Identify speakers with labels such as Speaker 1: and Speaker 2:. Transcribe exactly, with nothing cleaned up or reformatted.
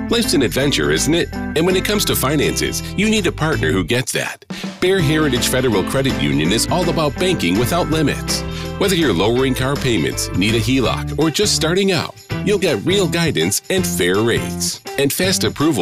Speaker 1: Life's an adventure, isn't it? And when it comes to finances, you need a partner who gets that. Bear Heritage Federal Credit Union is all about banking without limits. Whether you're lowering car payments, need a H E L O C, or just starting out, you'll get real guidance and fair rates. And fast approval